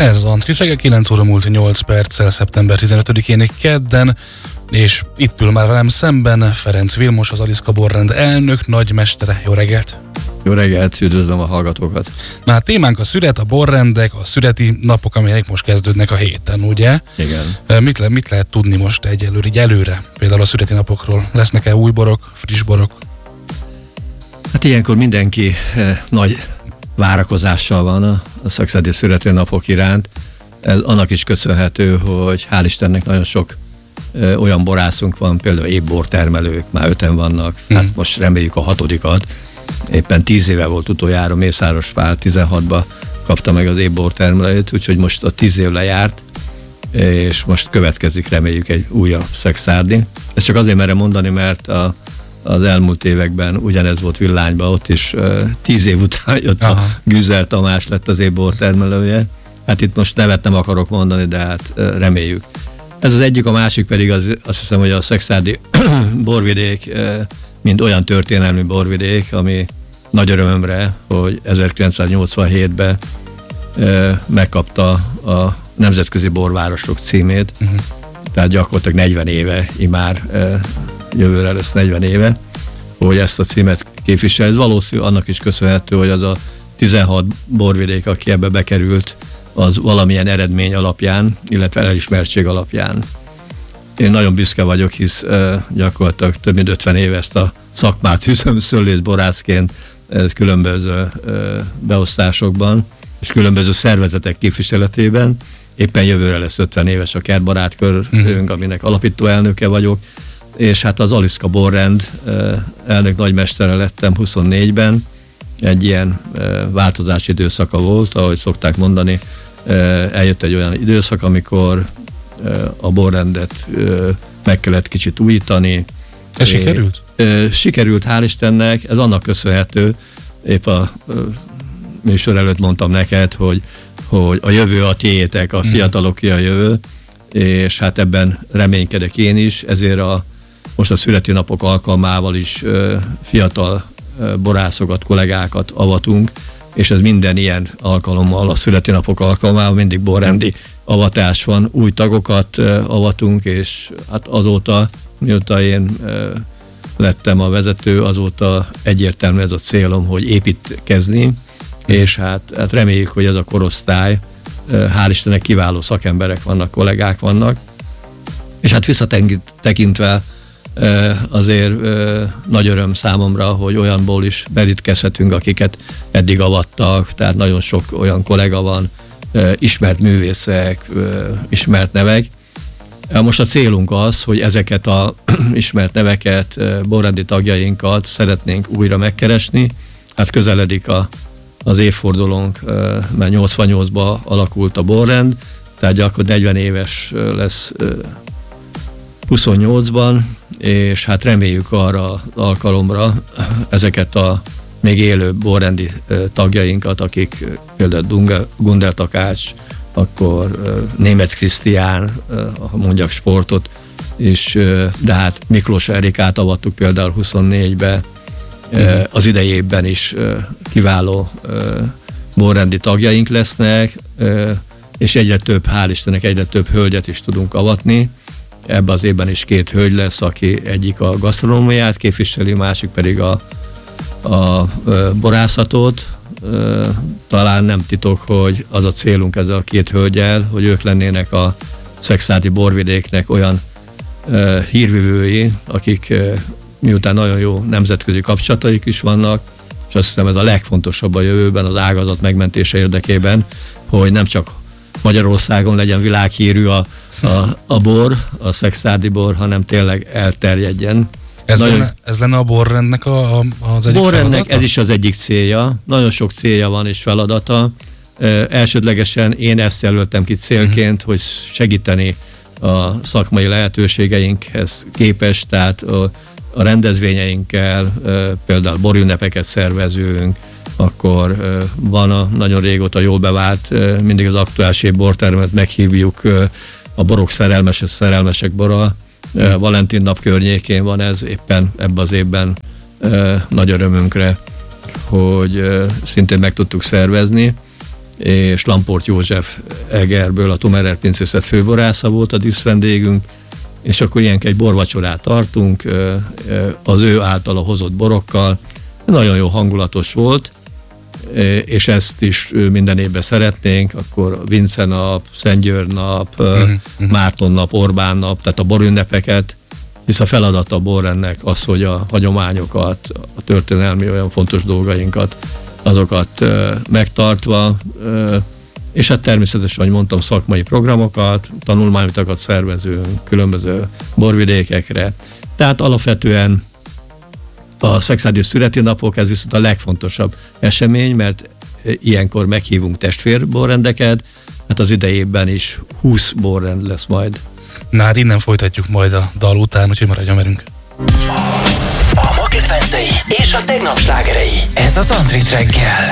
Ez az Antrit reggel, 9 óra múlt 8 perccel, szeptember 15-én kedden, és itt ül már velem szemben Ferenc Vilmos, az Aliszka Borrend elnök, nagymestere. Jó reggelt! Jó reggelt, üdvözlöm a hallgatókat! Na hát témánk a szület, a borrendek, a születi napok, amelyek most kezdődnek a héten, ugye? Igen. Mit lehet tudni most előre, például a születi napokról? Lesznek-e új borok, friss borok? Hát ilyenkor mindenki nagy várakozással van a szakszárdi születőnapok iránt. Ez annak is köszönhető, hogy hál' Istennek nagyon sok olyan borászunk van, például évbortermelők, már 5-en vannak, hát most reméljük a 6-at. Éppen 10 éve volt utoljára Mészáros Pál, 16-ba kapta meg az évbortermelőt, úgyhogy most a 10 év lejárt, és most következik, reméljük, egy újabb szakszárdi. Ezt csak azért merem mondani, mert az elmúlt években ugyanez volt Villányban, ott is 10 év után jött a Güzer Tamás lett az évbor termelője. Hát itt most nevet nem akarok mondani, de hát reméljük. Ez az egyik, a másik pedig azt hiszem, hogy a szakszárdi borvidék, mint olyan történelmi borvidék, ami nagy örömömre, hogy 1987-ben megkapta a Nemzetközi Borvárosok címét, tehát gyakorlatilag 40 éve, imár jövőre lesz 40 éve, hogy ezt a címet képvisel. Ez valószínű annak is köszönhető, hogy az a 16 borvidék, aki ebbe bekerült, az valamilyen eredmény alapján, illetve elismertség alapján. Én nagyon büszke vagyok, hisz gyakorlatilag több mint 50 éve ezt a szakmát üzem szőlészborászként különböző beosztásokban, és különböző szervezetek képviseletében. Éppen jövőre lesz 50 éves a kertbarátkörünk, aminek alapító elnöke vagyok, és hát az Aliszka Borrend elnök nagymestere lettem 24-ben. Egy ilyen változási időszaka volt, ahogy szokták mondani, eljött egy olyan időszak, amikor a borrendet meg kellett kicsit újítani. Ez sikerült? Sikerült, hál' Istennek, ez annak köszönhető, épp a műsor előtt mondtam neked, hogy a jövő a tiétek, a fiataloké a jövő, és hát ebben reménykedek én is, ezért most a születőnapok alkalmával is fiatal borászokat, kollégákat avatunk, és ez minden ilyen alkalommal, a születőnapok alkalmával mindig borrendi avatás van, új tagokat avatunk, és hát azóta, mióta én lettem a vezető, azóta egyértelmű ez a célom, hogy építkezni, és hát reméljük, hogy ez a korosztály, hál' Istennek kiváló szakemberek vannak, kollégák vannak, és hát visszatekintve azért nagy öröm számomra, hogy olyanból is merítkezhetünk, akiket eddig avattak, tehát nagyon sok olyan kollega van, ismert művészek, ismert nevek. Most a célunk az, hogy ezeket az ismert neveket, borrendi tagjainkat szeretnénk újra megkeresni. Hát közeledik az évfordulónk, mert 88-ban alakult a borrend, tehát gyakorlatilag 40 éves lesz 28-ban, és hát reméljük arra az alkalomra ezeket a még élő borrendi tagjainkat, akik például Gundel Takács, akkor Németh Krisztián, ha mondjak sportot, és de hát Miklós Erikát avattuk például 24-be, az idei évben is kiváló borrendi tagjaink lesznek, és egyre több, hál' Istennek, egyre több hölgyet is tudunk avatni. Ebben az évben is 2 hölgy lesz, aki egyik a gasztronómiát képviseli, másik pedig a borászatot. Talán nem titok, hogy az a célunk ezzel a 2 hölgyel, hogy ők lennének a szakszárdi borvidéknek olyan hírvivői, akik miután nagyon jó nemzetközi kapcsolataik is vannak, és azt hiszem ez a legfontosabb a jövőben az ágazat megmentése érdekében, hogy nem csak Magyarországon legyen világhírű a bor, a szakszárdi bor, hanem tényleg elterjedjen. Ez lenne a borrendnek az egyik borrendnek ez is az egyik célja. Nagyon sok célja van és feladata. Elsődlegesen én ezt jelöltem ki célként, hogy segíteni a szakmai lehetőségeinkhez képest, tehát a rendezvényeinkkel, például borünnepeket szervezünk, akkor van nagyon régóta jól bevált, mindig az aktuális év bortermet meghívjuk a borok szerelmesek bora. Valentin nap környékén van ez, éppen ebben az évben nagy örömünkre, hogy szintén meg tudtuk szervezni. és Lamport József Egerből, a Tumerer pincészet főborásza volt a díszvendégünk, és akkor ilyenkor egy borvacsorát tartunk, az ő általa hozott borokkal. Nagyon jó hangulatos volt, és ezt is minden évben szeretnénk, akkor Vince nap, Szentgyörgy nap, Márton nap, Orbán nap, tehát a borünnepeket, hisz a feladata a borrendnek az, hogy a hagyományokat, a történelmi olyan fontos dolgainkat, azokat megtartva, és hát természetesen, ahogy mondtam, szakmai programokat, tanulmányutakat szervezünk különböző borvidékekre. Tehát alapvetően a Szekszárdi születésnapok, ez viszont a legfontosabb esemény, mert ilyenkor meghívunk testvérborrendeket, hát az idejében is 20 borrend lesz majd. Na hát innen folytatjuk majd a dal után, úgyhogy maradjon velünk. A ma kedvencei és a tegnap slágerei. Ez az Antrit reggel.